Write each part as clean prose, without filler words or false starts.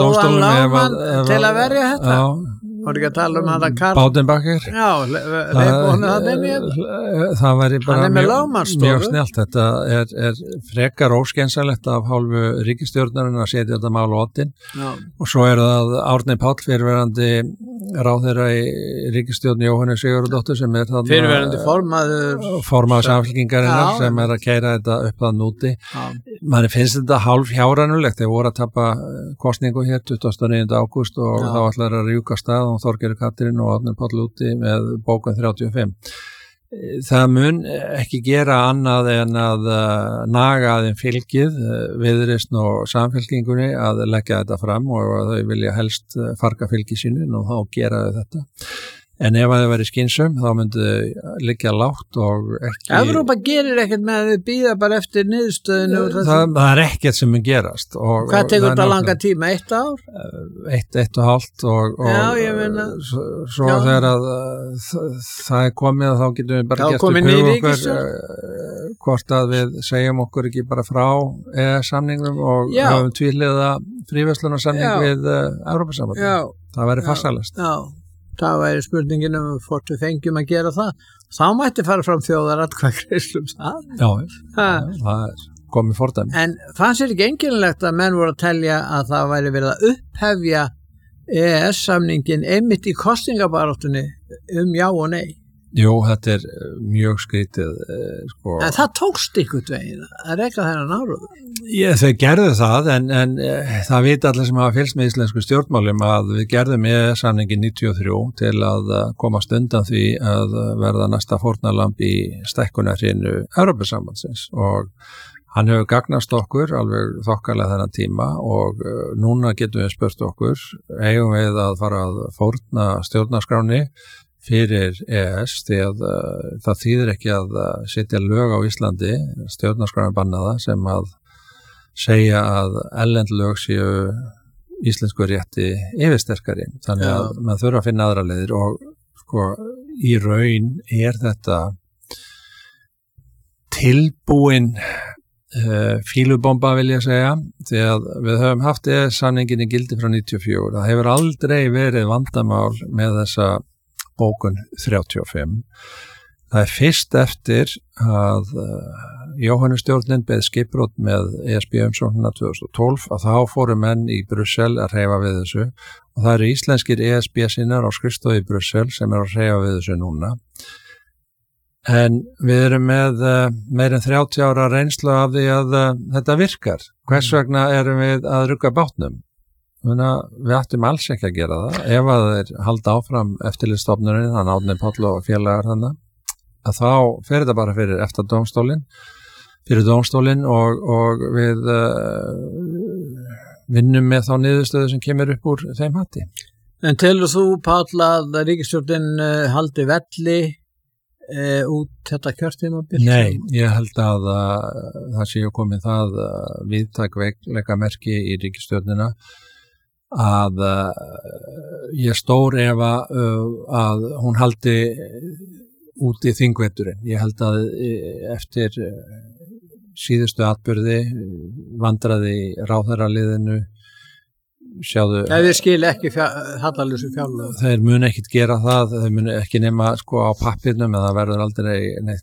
lögmann til að verja þetta. Var ekki að tala þetta Karl Baudenbacher. Já, það væri bara mjög snjallt. Þetta er frekar óskeinsalegt af hálfu ríkisstjórnarinn að setja þetta mál á oddinn. Og svo það Árni Páll, fyrirverandi ráðherra í ríkisstjórn Jóhannu Sigurðardóttur, sem fyrirverandi formaður Samfylkingarinnar, sem að keyra þetta upp að núti. Manni finnst þetta hálf hjárænulegt. Þeir voru að tapa kosningu hér 29. ágúst og þá ætlar að rjúka stað og Þorgerður Katrín og Árni Páll úti með bókun 35. Það mun ekki gera annað en að naga þeim fylgið, Viðreisn og Samfylkingunni, að leggja þetta fram og að þau vilja helst farga fylgi sínu og þá gera þau þetta. En ef það væri skynsum, þá myndi liggja lágt og ekki... Evrópa gerir ekkert með að þau bíða bara eftir niðurstöðinu. Það ekkert sem mun gerast. Hvað tekur þetta langa tíma? 1 ár? 1,5 og já, ég meina. Svo þegar það komið, þá getum við bara gert upp okkur hvort að við segjum okkur ekki bara frá samningnum og höfum tvíhliða fríverslunarsamning við Evrópusambandið. Það væri farsælast. Já. Það væri spurningin hvort við fengjum að gera það. Þá mætti fara fram þjóðaratkvæðagreiðslu það. Já, það komið fordæmi. En fannst þér ekki einkennilegt að menn voru að telja að það væri verið að upphefja EES-samningin einmitt í kosningabaráttunni já og nei? Jú, þetta mjög skrítið. En það tókst ykkur veginn að reka þennan áróður. Þau gerðu það, en það vita allir sem hafa fylgst með íslensku stjórnmálum að við gerðum samningin 93 til að komast undan því að verða næsta fórnarlamb í stækkunarhrinu Evrópusambandsins og hann hefur gagnast okkur alveg þokkalega þennan tíma og núna getum við spurt okkur, eigum við að fara að fórna stjórnarskráni fyrir EES því að það þýðir ekki að setja lög á Íslandi, stjórnarskráin bannaða, sem að segja að erlend lög séu íslensku rétti yfirsterkari. Þannig að maður þurfa að finna aðra leiðir og í raun þetta tilbúin fílubomba vil ég segja, því að við höfum haft EES-samningin í gildi frá 94. Það hefur aldrei verið vandamál með þessa bókun 35. Það fyrst eftir að Jóhannustjórnin beð skipbrot með ESB-umsóknina 2012 að þá fóru menn í Brussel að hreyfa við þessu og það eru íslenskir ESB-sinnar á skrifstofu í Brussel sem að hreyfa við þessu núna. En við erum með meir en 30 ára reynslu af því að þetta virkar. Hvers vegna erum við að rugga bátnum? Við ættum alls ekki að gera það. Ef að þeir halda áfram eftirlitsstofnunin, þannig Árni Páll og félagar þannig, að þá fer þetta bara fyrir dómstólinn og við vinnum með þá niðurstöðu sem kemur upp úr þeim hatti. En telur þú, Páll, að ríkisstjórnin haldi velli út þetta kjörtímabil? Nei, ég held að það séu komið það víðtæk veikleikamerki í ríkisstjórnina að ég stór ef að hún haldi út í þingveturinn. Ég held að eftir síðustu atburði vandraði ráðherraliðinu sjáðu... Þeir skil ekki hallalösu fjárlög. Þeir mun ekkit gera það, þeir mun ekki nema á pappirnum en það verður aldrei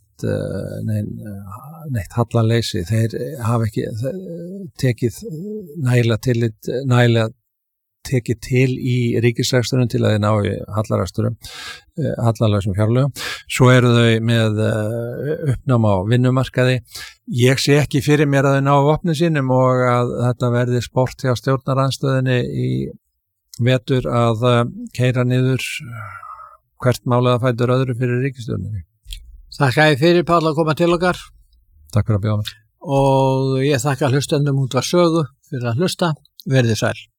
neitt hallaleysi. Þeir hafa ekki tekið nægilega tekið til í ríkisreksturinn til að þeir ná í hallarlausum fjárlögum. Svo eru þau með uppnám á vinnumarkaði. Ég sé ekki fyrir mér að þau ná vopnum sínum og að þetta verði sport hjá stjórnarandstöðinni í vetur að keyra niður hvert málið að fætur öðru fyrir ríkisstjórninni. Þakka ég fyrir, Páll, að koma til okkar. Takk fyrir að bjóða mér. Og ég þakka hlustendum Útvarp Sögu fyrir að hlusta. Verið sæl.